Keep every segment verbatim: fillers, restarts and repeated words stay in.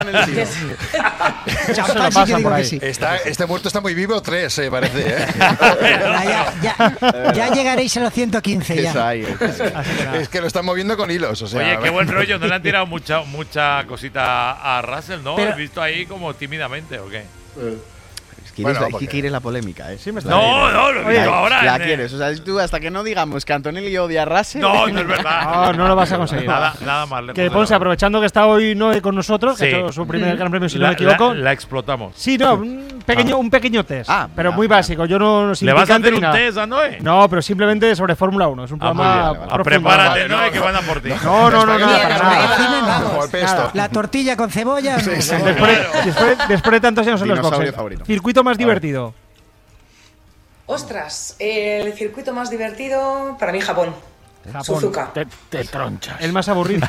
en el tiro. Champán sí que digo que sí. Está, este muerto está muy vivo, tres, eh, parece. ¿eh? Ya, ya, ya llegaréis a los ciento quince. Ya. Ahí, es que lo están moviendo con hilos. O sea, Oye, qué buen rollo. ¿No le han tirado mucha, mucha cosita a Russell, no? Pero, ¿Has visto ahí como tímidamente o qué? Eh. ¿Quieres, Bueno, la, porque... ¿Quieres la polémica? ¿eh? Sí, me está no, no, lo digo ahora. La en quieres. O sea, tú hasta que no digamos que Antonelli odia a Russell. No, no es verdad. No, no lo vas a conseguir. Nada, nada más lejos. Que Ponce, aprovechando que está hoy Noé con nosotros, sí. que ha hecho su primer Gran Premio, si la, no me equivoco. La, la explotamos. Sí, no, un pequeño, ah. un pequeño test. Ah, pero ah, muy ah. básico. Yo no. ¿Le vas a hacer un test a Noé? No, pero simplemente sobre Fórmula uno. Es un ah, programa. Vale, vale. Prepárate, Noé, no, que van a por ti. No, no, no, nada, para nada. nada. La tortilla con cebolla. Sí, sí. Después, después, después de tantos años en los boxes. Circuito más divertido. Ostras, el circuito más divertido para mí Japón. Japón. Suzuka. Te, te tronchas. El más aburrido.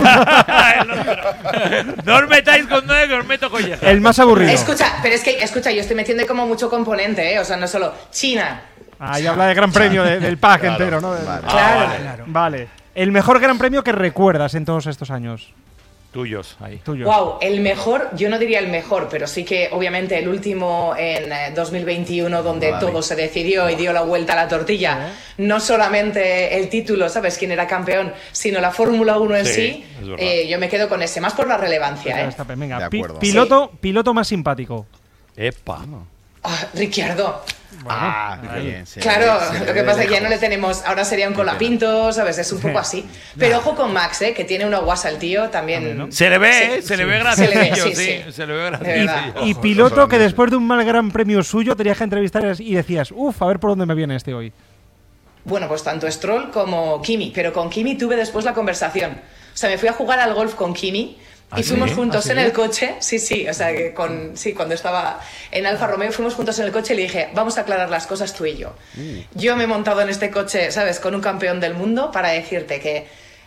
No os metáis con Noé, que os meto con ella. El más aburrido. Escucha, pero es que, escucha, yo estoy metiendo como mucho componente, ¿eh? O sea, no solo China. Ah, ya habla de Gran Premio, de, del pack claro. entero, ¿no? Vale. Ah, claro. Vale. Claro. Vale. El mejor Gran Premio que recuerdas en todos estos años. Tuyos, ahí. Tuyos. Wow, el mejor, yo no diría el mejor, pero sí que obviamente el último en eh, dos mil veintiuno, donde vale. todo se decidió y dio la vuelta a la tortilla. ¿Sí? No solamente el título, ¿sabes? Quién era campeón, sino la Fórmula uno en sí. sí eh, yo me quedo con ese, más por la relevancia. Pues ¿eh? Venga, de acuerdo. Pi piloto, sí. piloto más simpático. Epa. Ah, Ricciardo. Bueno, ah, bien, sí, claro, sí, lo que pasa es que ya no le tenemos. Ahora sería un colapinto, ¿sabes? Es un poco así. Pero ojo con Max, ¿eh? Que tiene una guasa el tío también. ¿no? Se le ve, sí, ¿eh? Se sí. le ve gracioso. Se le ve, sí, sí, sí. Se le ve gracioso. Y, y piloto que después de un mal Gran Premio suyo tenías que entrevistar y decías, uff, a ver por dónde me viene este hoy. Bueno, pues tanto Stroll como Kimi. Pero con Kimi tuve después la conversación. O sea, me fui a jugar al golf con Kimi. Y ¿Ah, fuimos sí? juntos ¿Ah, sí? en el coche, sí, sí, o sea, que con, sí, cuando estaba en Alfa Romeo fuimos juntos en el coche y le dije, vamos a aclarar las cosas tú y yo. Mm. Yo me he montado en este coche, ¿sabes?, con un campeón del mundo para decirte que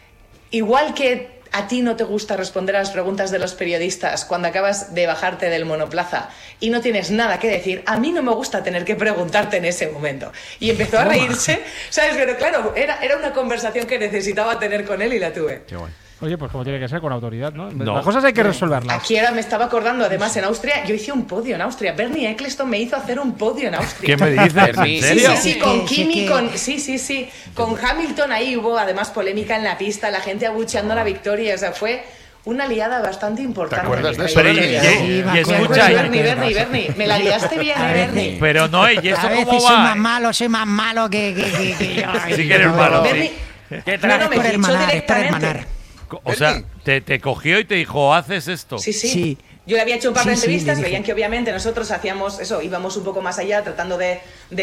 igual que a ti no te gusta responder a las preguntas de los periodistas cuando acabas de bajarte del monoplaza y no tienes nada que decir, a mí no me gusta tener que preguntarte en ese momento. Y empezó a reírse, ¿sabes? Pero claro, era, era una conversación que necesitaba tener con él y la tuve. Qué guay. Oye, pues como tiene que ser, con autoridad, ¿no? no. Las cosas hay que resolverlas. Aquí ahora me estaba acordando, además, en Austria, yo hice un podio en Austria. Bernie Eccleston me hizo hacer un podio en Austria. ¿Qué me dices? ¿En serio? Sí, sí, sí, con Kimi, con, sí, sí, sí. Con Hamilton ahí hubo, además, polémica en la pista, la gente abucheando la victoria, o sea, fue una liada bastante importante. ¿Te acuerdas de eso? Pero, y, Bernie? y, Sí, y escucha, Bernie, Bernie, Bernie, me la liaste bien, eh, Bernie. Pero no, ¿y eso a veces cómo soy va? más malo, soy más malo que, que, que, que yo. Sí que eres malo, Bernie, sí. ¿Qué no, no, me por fichó hermanar, es por directamente. hermanar. O sea, te, te cogió y te dijo, haces esto. Sí, sí. Sí. Yo le había hecho un par Sí, de sí, entrevistas, le dije. veían que obviamente nosotros hacíamos eso, íbamos un poco más allá, tratando de,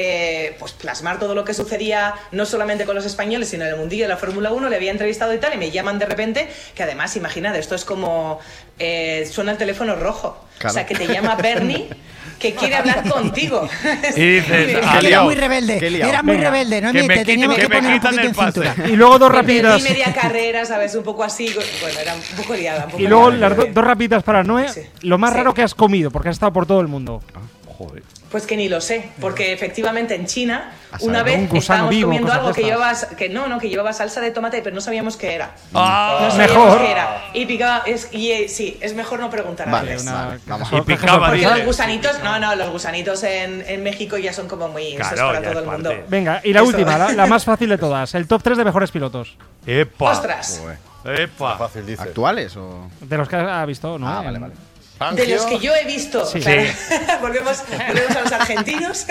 de pues, plasmar todo lo que sucedía, no solamente con los españoles, sino en el mundillo de la Fórmula uno, le había entrevistado y tal, y me llaman de repente, que además, imagínate, esto es como, eh, suena el teléfono rojo, claro. O sea, que te llama Bernie, que quiere hablar contigo. Y dices, ah, era muy rebelde, era muy rebelde, ¿no? Que me te teníamos quiten, que, que poner me un poquito el en pase. cintura. Y luego dos rapidas. Y media carrera, ¿sabes? Un poco así, bueno, era un poco liada. Un poco Y luego liada, las do, dos rapidas para Noé, sí. lo más sí. raro que has comido, porque has estado por todo el mundo. Ah, joder. Pues que ni lo sé, porque efectivamente en China una un vez gusano estábamos vivo, comiendo cosas algo que de estas. llevaba, que no, no, que llevaba salsa de tomate, pero no sabíamos qué era. Ah, no sabíamos mejor. qué era. Y picaba, es, y eh, sí, es mejor no preguntar Vale, antes. una, vale, vamos y picaba, Porque dice. los gusanitos, no, no, los gusanitos en, en México ya son como muy, Claro, eso es para ya todo es el mundo. parte. Venga, y la Eso. última, la, la más fácil de todas, el top tres de mejores pilotos. Epa. Ostras, Epa. Fácil, dice. ¿Actuales o...? De los que ha visto, ¿no? Ah, vale, vale. de los que yo he visto, Sí. claro. Sí. volvemos, volvemos a los argentinos.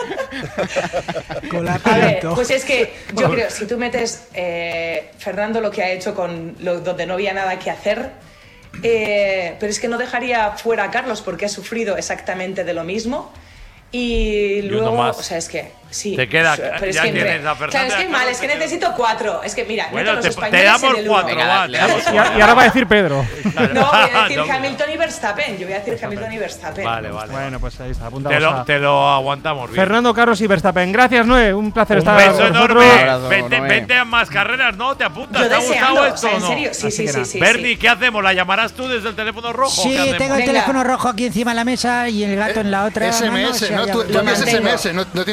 Con la A ver, pinto. pues es que yo creo, si tú metes eh, Fernando lo que ha hecho con lo, donde no había nada que hacer, eh, pero es que no dejaría fuera a Carlos porque ha sufrido exactamente de lo mismo. Y luego, uno más. o sea, es que sí. Te queda- pero es ya que entre- tienes a Fernando claro, es y que a mal, Carlos, es que te queda- necesito cuatro. Es que mira, Bueno, meto a los te, españoles te damos en el uno. cuatro, Venga, va, le te damos Y, a- y ahora va a decir Pedro. No, voy a decir No, Hamilton y Verstappen. Yo voy a decir Hamilton y Verstappen. Vale, vale. Bueno, pues ahí está, Te apuntamos lo, a te lo aguantamos bien. Fernando, Carlos y Verstappen. Gracias, Noé, un placer Un estar beso con enorme. nosotros. abrazo, Vente, Noé. vente a más carreras, ¿no? ¿Te apuntas? Yo ¿Te ha deseando, gustado o esto sea, o en no? serio, sí, Así sí, que sí, nada. sí. Bernie, sí. ¿qué hacemos? ¿La llamarás tú desde el teléfono rojo? Sí, ¿Qué hacemos? tengo el Venga. teléfono rojo aquí encima de la mesa y el gato en la otra. S M S, mano, o sea, ¿no? ya- Tú, lo tú envías mantengo. S M S, no, no tienes WhatsApp Sí,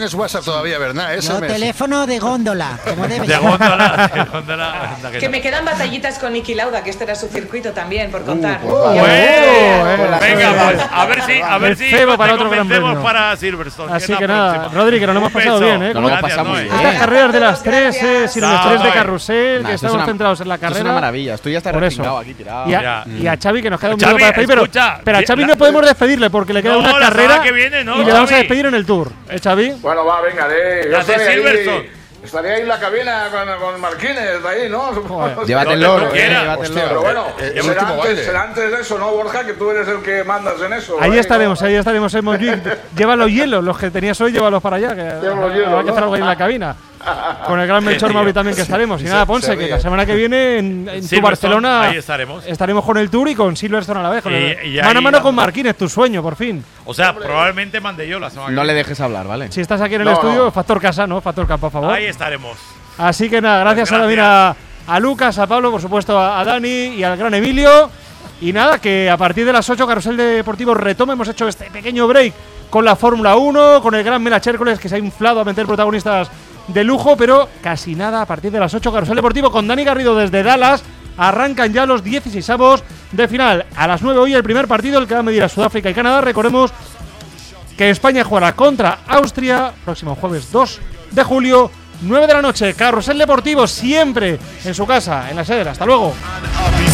todavía, ¿verdad? Eso No, me- teléfono de góndola, como debe De ser. góndola, de góndola. anda que Que no. me quedan batallitas con Niki Lauda, que este era su circuito también, por contar. pues vaya. Ya ¡Eh! ves. Con la Venga, suerte. pues, a ver si, a ver El si cebo te para otro gran convencemos premio. para Silverstone. Así es la que nada, próxima. Rodri, que nos lo hemos Un pasado beso. bien, ¿eh? Nos lo hemos Gracias, pasado muy Noé. bien. Estas carreras de las tres, eh, sin el Chao, estrés de Noé. carrusel, Nah, que esto estamos es una- centrados en la esto es carrera. una maravilla. Estoy hasta Por eso. respingado aquí tirado. Y a, Ya. y a Xavi, que nos queda un Xavi, minuto para despedir, pero, escucha, pero a Xavi la- no podemos despedirle porque le queda No, una la carrera semana que viene, no, y le vamos a Xavi. despedir en el Tour. ¿Eh, Xavi? Bueno, va, venga, eh, yo Las de estaré Silverstone. ahí, estaría ahí en la cabina con, con Marquines, ahí, ¿no? Llévate el Donde loro, tú eh, quieras. llévate el Hostia, Pero loro. bueno, El- el será, último antes, baile. será antes de eso, ¿no, Borja? Que tú eres el que mandas en eso. Ahí ¿eh? estaremos, ¿no? ahí estaremos en Montjuic. Lleva los hielos, los que tenías hoy, llévalos para allá. Que Llevo los habrá hielos, que ¿no? hacer algo ahí en la cabina. Con el gran Melchor tío. Mauri también que estaremos. Y nada, Ponce, se que ríe. la semana que viene en, en tu Silverstone, Barcelona ahí estaremos. estaremos con el Tour y con Silverstone a la vez. con Y- el- y mano a ahí mano con dando- Marquines, tu sueño, por fin. O sea, probablemente mande yo la semana que No le viene. dejes hablar, ¿vale? Si estás aquí en el No, estudio, no. factor casa, ¿no? Factor campo, por favor. Ahí estaremos. Así que nada, gracias, Pues a, también a, a Lucas, a Pablo, por supuesto a, a Dani y al gran Emilio. Y nada, que a partir de las ocho Carrusel Deportivo retoma. Hemos hecho este pequeño break con la Fórmula uno, con el gran Mela Chércoles, que se ha inflado a meter protagonistas de lujo, pero casi nada a partir de las ocho Carrusel Deportivo con Dani Garrido desde Dallas. Arrancan ya los dieciseisavos de final. A las nueve hoy el primer partido, el que va a medir a Sudáfrica y Canadá. Recordemos que España jugará contra Austria próximo jueves dos de julio, nueve de la noche. Carrusel Deportivo siempre en su casa, en la sede. Hasta luego.